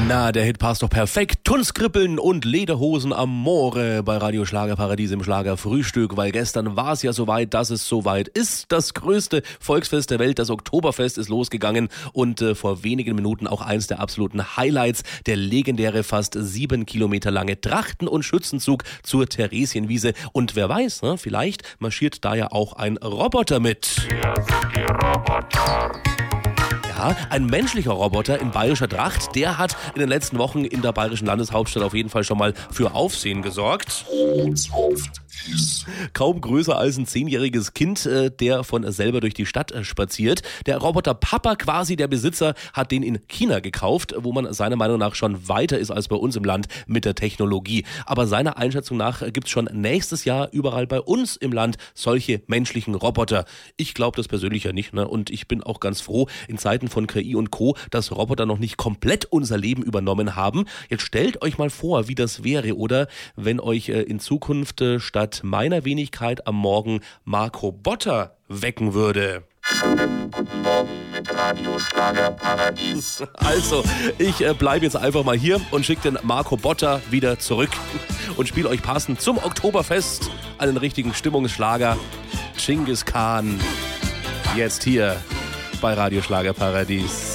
Na, der Hit passt doch perfekt. Tunskrippeln und Lederhosen am Moore bei Radio Schlagerparadies im Schlagerfrühstück, weil gestern war es ja soweit, dass es soweit ist. Das größte Volksfest der Welt, das Oktoberfest, ist losgegangen und vor wenigen Minuten auch eins der absoluten Highlights, der legendäre fast 7 Kilometer lange Trachten- und Schützenzug zur Theresienwiese. Und wer weiß, ne, vielleicht marschiert da ja auch ein Roboter mit. Die Roboter. Ja, ein menschlicher Roboter in bayerischer Tracht, der hat in den letzten Wochen in der bayerischen Landeshauptstadt auf jeden Fall schon mal für Aufsehen gesorgt. Kaum größer als ein 10-jähriges Kind, der von selber durch die Stadt spaziert. Der Roboter Papa, quasi der Besitzer, hat den in China gekauft, wo man seiner Meinung nach schon weiter ist als bei uns im Land mit der Technologie. Aber seiner Einschätzung nach gibt es schon nächstes Jahr überall bei uns im Land solche menschlichen Roboter. Ich glaube das persönlich ja nicht, ne? Und ich bin auch ganz froh in Zeiten von KI und Co., dass Roboter noch nicht komplett unser Leben übernommen haben. Jetzt stellt euch mal vor, wie das wäre, oder wenn euch in Zukunft statt meiner Wenigkeit am Morgen Marco Botter wecken würde. Schönen guten Morgen mit Radio Schlagerparadies. Also, ich bleibe jetzt einfach mal hier und schicke den Marco Botter wieder zurück und spiele euch passend zum Oktoberfest einen richtigen Stimmungsschlager. Genghis Khan. Jetzt hier bei Radio Schlagerparadies.